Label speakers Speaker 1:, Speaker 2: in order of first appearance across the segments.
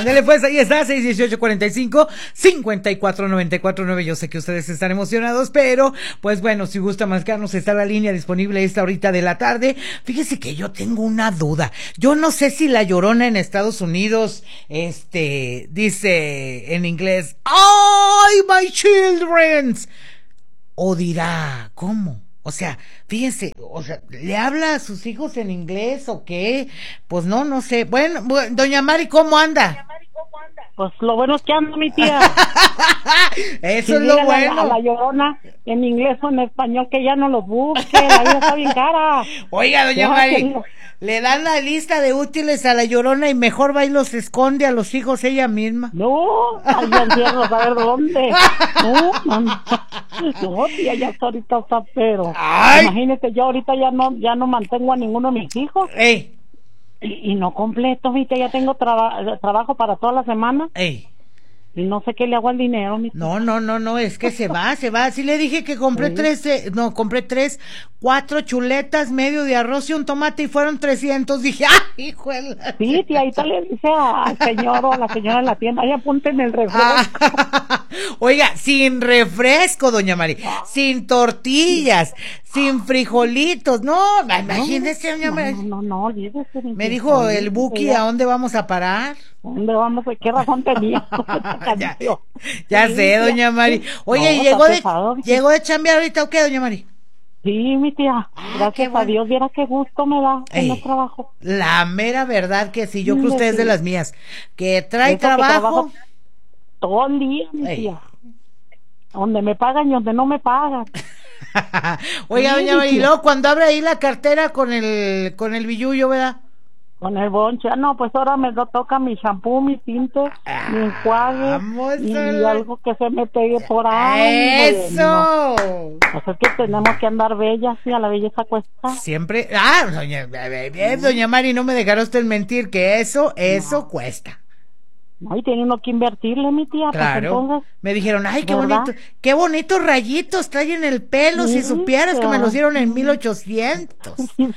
Speaker 1: Ándale pues, ahí está, 618-45-54-94-9. Yo sé que ustedes están emocionados, pero pues bueno, si gusta marcarnos, está la línea disponible esta horita de la tarde. Fíjese que yo tengo una duda. Yo no sé si La Llorona en Estados Unidos, dice en inglés, ¡ay, my children! O dirá, ¿cómo? O sea, fíjense, ¿le habla a sus hijos en inglés o qué? Pues no sé. Bueno, doña Mari, ¿cómo anda?
Speaker 2: Pues lo bueno es que anda mi tía.
Speaker 1: Eso es lo bueno.
Speaker 2: A la Llorona, en inglés o en español, que ya no los busque, la vida está bien cara.
Speaker 1: Oiga, doña Mari, le dan la lista de útiles a la Llorona y mejor va y los esconde a los hijos ella misma.
Speaker 2: No, ahí encierro, a ver dónde. No, tía, ya ahorita está, pero imagínate, yo ahorita ya no mantengo a ninguno de mis hijos.
Speaker 1: Ey.
Speaker 2: Y no completo, viste, ya tengo trabajo para toda la semana.
Speaker 1: Ey.
Speaker 2: Y no sé qué le hago al dinero, mi tía.
Speaker 1: No, es que se va. Sí le dije que compré compré 4 chuletas, medio de arroz y un tomate y fueron 300. Dije, hijo de la...
Speaker 2: Sí, tía, ahorita le dice al señor o a la señora en la tienda, ahí apunten el refresco.
Speaker 1: Oiga, sin refresco, doña Mari, sin tortillas, sin frijolitos, no, imagínese, doña Mari.
Speaker 2: No, olvídese.
Speaker 1: Me dijo el Buki, ¿a dónde vamos a parar?
Speaker 2: ¿Dónde vamos? ¿Qué razón tenía?
Speaker 1: ya sé, doña Mari. Oye, ¿llegó de chambear ahorita o qué, doña Mari?
Speaker 2: Sí, mi tía, gracias a Dios, viera qué gusto me da tener trabajo.
Speaker 1: La mera verdad que sí, yo creo que usted es de las mías, que trae trabajo.
Speaker 2: Todo el día, mi tía. Donde me pagan y donde no me pagan.
Speaker 1: Oiga, doña Mari, y luego cuando abre ahí la cartera con el billullo, ¿verdad?
Speaker 2: Con el bonche, no, pues ahora me toca mi shampoo, mi tinte, mi enjuague y algo que se me pegue por ahí.
Speaker 1: ¡Eso!
Speaker 2: Pues es que tenemos que andar bellas, sí, a la belleza cuesta.
Speaker 1: Siempre, doña Mari, no me dejará usted mentir que eso cuesta.
Speaker 2: No, y tiene uno que invertirle, mi tía.
Speaker 1: Claro.
Speaker 2: Pues entonces,
Speaker 1: me dijeron, ay, qué bonitos rayitos trae en el pelo, si supieras que me los dieron en 1800.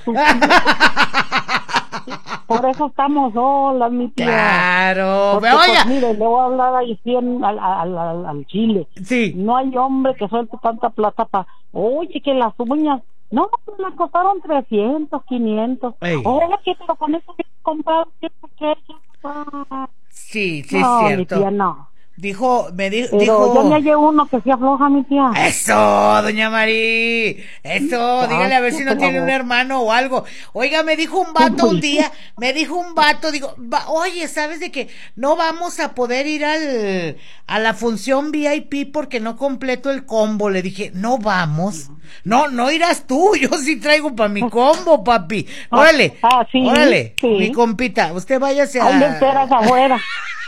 Speaker 2: Por eso estamos solas, mi tía.
Speaker 1: Claro.
Speaker 2: Porque,
Speaker 1: pero oiga,
Speaker 2: pues, mire, le voy a hablar ahí sí al Chile.
Speaker 1: Sí.
Speaker 2: No hay hombre que suelte tanta plata para... Oye, que las uñas... No, me costaron 300, 500. Oye, pero con eso que he comprado...
Speaker 1: Sí,
Speaker 2: no,
Speaker 1: es cierto.
Speaker 2: Mi tía, no.
Speaker 1: Dijo.
Speaker 2: Pero yo me hallé uno que se afloja, mi tía.
Speaker 1: Eso, doña Mari. Eso, dígale a ver si no tiene un hermano o algo. Oiga, me dijo un vato un día, digo, oye, ¿sabes de que no vamos a poder ir a la función VIP porque no completo el combo? Le dije, no vamos. No irás tú, yo sí traigo para mi combo, papi. Órale,
Speaker 2: sí,
Speaker 1: órale,
Speaker 2: sí.
Speaker 1: Mi compita, usted váyase a...
Speaker 2: ¿Dónde esperas afuera?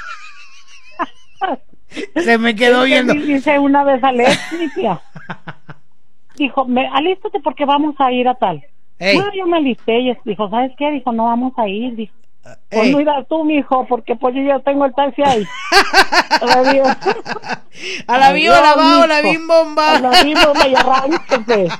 Speaker 1: Se me quedó viendo.
Speaker 2: Dice una vez a mi tía. Dijo, alístate porque vamos a ir a tal. No, yo me alisté y dijo, ¿sabes qué? Dijo, no vamos a ir. Dijo, pues no irás tú, mijo, porque pues yo ya tengo el taxi ahí.
Speaker 1: A la viva, la va, la bim bomba.
Speaker 2: A la bim bomba y arránquese.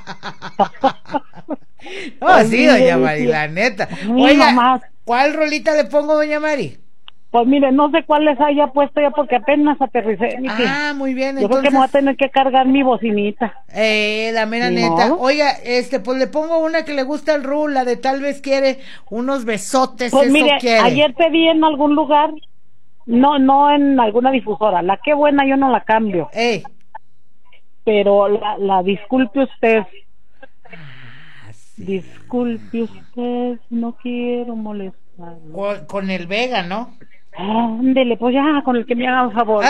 Speaker 1: No, sí, doña Mari, la neta. Oiga, ¿cuál rolita le pongo, doña Mari?
Speaker 2: Pues mire, no sé cuál les haya puesto ya porque apenas aterricé.
Speaker 1: Muy bien,
Speaker 2: yo creo que me voy a tener que cargar mi bocinita.
Speaker 1: La mera neta. Oiga, pues le pongo una que le gusta al Ru, la de tal vez quiere unos besotes,
Speaker 2: pues
Speaker 1: eso
Speaker 2: mire,
Speaker 1: quiere.
Speaker 2: Ayer pedí en algún lugar, no en alguna difusora, la que buena yo no la cambio. Pero la disculpe usted.
Speaker 1: Sí.
Speaker 2: Disculpe usted, no quiero molestar.
Speaker 1: Con el Vega, ¿no?
Speaker 2: Ándele, pues ya, con el que me haga un favor.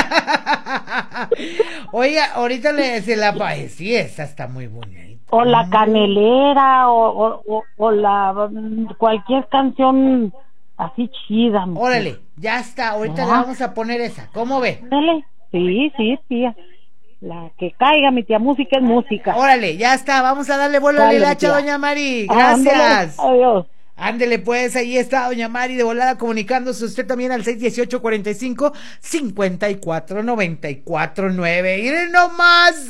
Speaker 1: Oiga, ahorita se la sí, esa está muy bonita.
Speaker 2: O la canelera, o la cualquier canción así chida.
Speaker 1: Órale, ya está, ahorita le vamos a poner esa, ¿cómo ve?
Speaker 2: Dale, sí, tía. La que caiga, mi tía, música es música.
Speaker 1: Órale, ya está, vamos a darle vuelo a la hilacha, doña Mari, gracias.
Speaker 2: Adiós.
Speaker 1: Ándele pues, ahí está doña Mari de volada comunicándose usted también al 618-45-54-94-9. ¡Miren nomás!